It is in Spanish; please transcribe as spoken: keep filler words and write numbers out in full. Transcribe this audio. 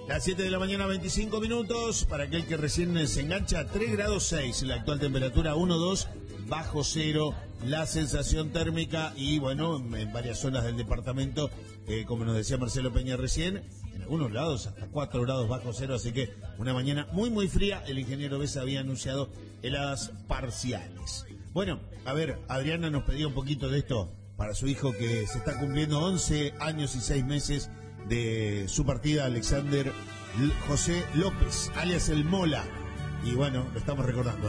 Las siete de la mañana, veinticinco minutos. Para aquel que recién se engancha, tres grados seis. La actual temperatura uno dos bajo cero. La sensación térmica y bueno, en varias zonas del departamento, eh, como nos decía Marcelo Peña recién, en algunos lados hasta cuatro grados bajo cero. Así que una mañana muy muy fría. El ingeniero Besa había anunciado heladas parciales. Bueno, a ver, Adriana nos pedía un poquito de esto para su hijo que se está cumpliendo once años y seis meses de su partida, Alexander José López, alias El Mola. Y bueno, lo estamos recordando.